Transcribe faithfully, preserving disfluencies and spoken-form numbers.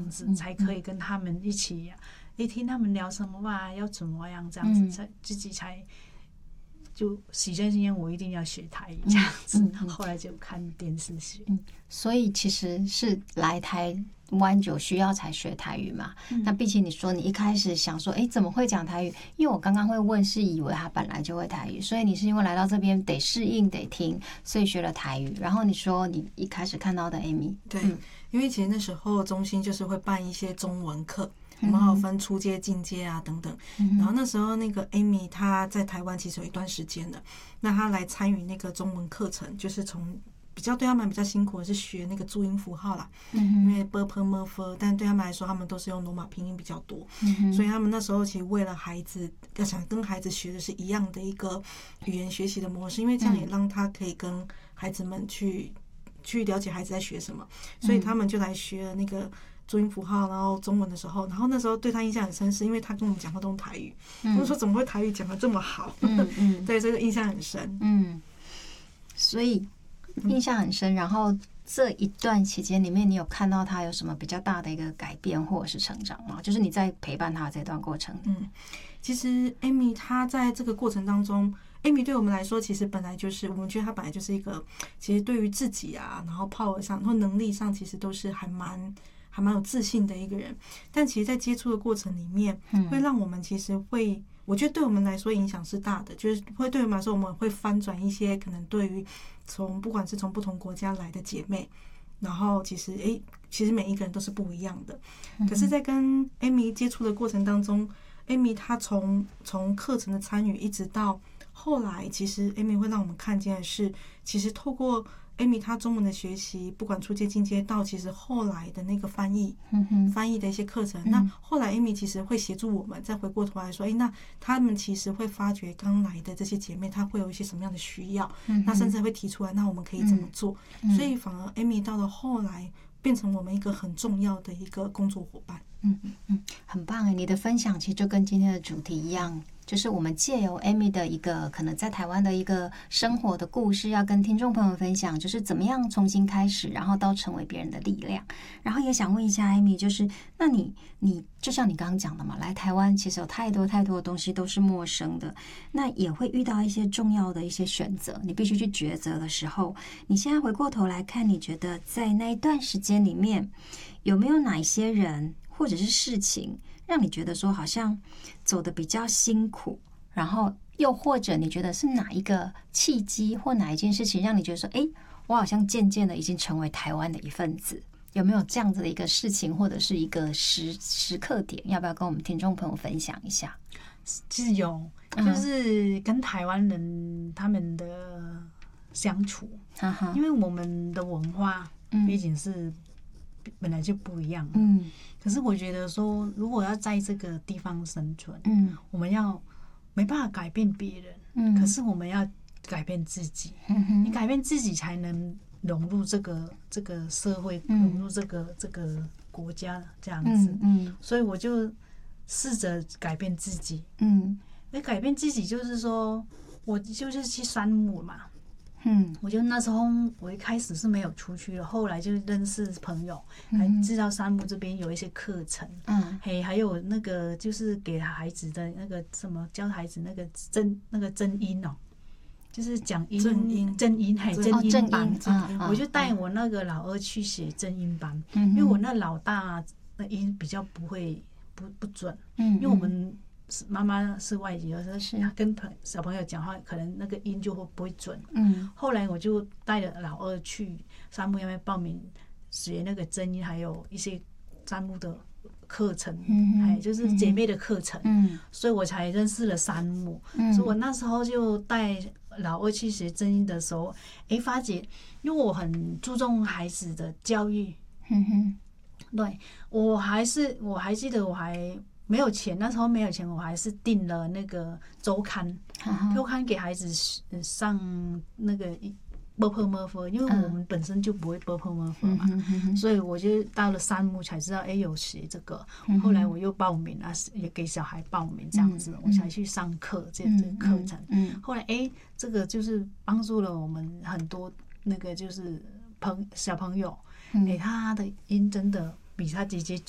子，嗯、才可以跟他们一起，哎、嗯，听他们聊什么吧，要怎么样这样子，才、嗯、自己才就喜在今天我一定要学台语这样子、嗯嗯，后来就看电视学。 嗯，所以其实是来台湾有需要才学台语嘛。嗯、那毕竟你说你一开始想说，哎，怎么会讲台语？因为我刚刚会问，是以为他本来就会台语，所以你是因为来到这边得适应得听，所以学了台语。然后你说你一开始看到的 Amy， 对、嗯，因为其实那时候中心就是会办一些中文课。我们还有分初阶、进阶啊等等、嗯，然后那时候那个 Amy 她在台湾其实有一段时间了，那她来参与那个中文课程，就是从比较对他们比较辛苦的是学那个注音符号啦，嗯、因为 b p m f， 但对他们来说他们都是用罗马拼音比较多、嗯，所以他们那时候其实为了孩子要想跟孩子学的是一样的一个语言学习的模式，因为这样也让他可以跟孩子们去去了解孩子在学什么，所以他们就来学了那个注音符号，然后中文的时候，然后那时候对他印象很深，是因为他跟我们讲话都用台语，嗯、我说怎么会台语讲得这么好？嗯嗯，对，这个印象很深。 嗯，所以印象很深。然后这一段期间里面，你有看到他有什么比较大的一个改变或者是成长吗？就是你在陪伴他这段过程。 嗯，其实 Amy 她在这个过程当中。Amy 对我们来说，其实本来就是，我们觉得她本来就是一个，其实对于自己啊，然后 power 上，然后能力上，其实都是还蛮还蛮有自信的一个人。但其实，在接触的过程里面，会让我们其实会，我觉得对我们来说影响是大的，就是会对我们来说，我们会翻转一些可能对于从不管是从不同国家来的姐妹，然后其实诶，其实每一个人都是不一样的。可是，在跟 Amy 接触的过程当中，Amy 她从从课程的参与一直到后来，其实 Amy 会让我们看见的是，其实透过 Amy 她中文的学习，不管初阶、进阶到其实后来的那个翻译，嗯、翻译的一些课程、嗯，那后来 Amy 其实会协助我们再回过头来说，哎，那他们其实会发觉刚来的这些姐妹，她会有一些什么样的需要，嗯、那甚至会提出来，那我们可以怎么做？嗯、所以反而 Amy 到了后来变成我们一个很重要的一个工作伙伴。 嗯嗯嗯，很棒哎！你的分享其实就跟今天的主题一样，就是我们借由 Amy 的一个可能在台湾的一个生活的故事，要跟听众朋友分享，就是怎么样重新开始，然后到成为别人的力量。然后也想问一下 Amy， 就是那你你就像你刚刚讲的嘛，来台湾其实有太多太多的东西都是陌生的，那也会遇到一些重要的一些选择，你必须去抉择的时候，你现在回过头来看，你觉得在那一段时间里面，有没有哪一些人或者是事情让你觉得说好像走得比较辛苦，然后又或者你觉得是哪一个契机或哪一件事情让你觉得说，哎，我好像渐渐的已经成为台湾的一份子？有没有这样子的一个事情或者是一个时时刻点？要不要跟我们听众朋友分享一下？ 其实有，就是跟台湾人他们的相处，嗯、因为我们的文化毕竟是本来就不一样，嗯，可是我觉得说，如果要在这个地方生存，嗯，我们要没办法改变别人，嗯，可是我们要改变自己，嗯，你改变自己才能融入这个这个社会，嗯、融入这个这个国家这样子，嗯，嗯所以我就试着改变自己，嗯，那改变自己就是说，我就是去山姆嘛。嗯，我就那时候我一开始是没有出去的，后来就认识朋友，还知道山姆这边有一些课程，嗯，嘿，还有那个就是给孩子的那个什么教孩子那个真那个真音哦，就是讲音真音真音嘿真音班， 哦、 我就带我那个老二去学真音班，嗯、因为我那老大那音比较不会不不准，嗯，因为我们。妈妈是外籍，有时候跟小朋友讲话，可能那个音就会不会准。嗯，后来我就带着老二去山姆那边报名学那个真音，还有一些山姆的课程，嗯，还就是姐妹的课程。嗯，所以我才认识了山姆。嗯，所以我那时候就带老二去学真音的时候，哎，发觉因为我很注重孩子的教育。嗯哼，对我还是我还记得我还。没有钱，那时候没有钱，我还是订了那个周刊，周刊给孩子上那个 b p m f， 因为我们本身就不会 b p m f 嘛，嗯、所以我就到了山姆才知道，哎，有学这个。后来我又报名了，也给小孩报名这样子，嗯、我才去上课这这个课程。嗯嗯、后来哎，这个就是帮助了我们很多那个就是朋小朋友，哎，他的音真的比他姐姐